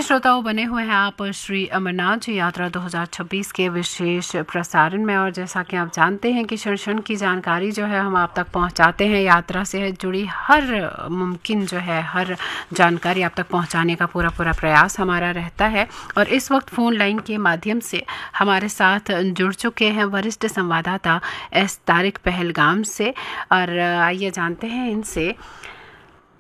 श्रोताओं, बने हुए हैं आप श्री अमरनाथ जी यात्रा 2026 के विशेष प्रसारण में। और जैसा कि आप जानते हैं कि क्षण क्षण की जानकारी जो है हम आप तक पहुंचाते हैं। यात्रा से जुड़ी हर मुमकिन जो है हर जानकारी आप तक पहुंचाने का पूरा प्रयास हमारा रहता है। और इस वक्त फ़ोन लाइन के माध्यम से हमारे साथ जुड़ चुके हैं वरिष्ठ संवाददाता एस तारिक पहलगाम से। और आइए जानते हैं इनसे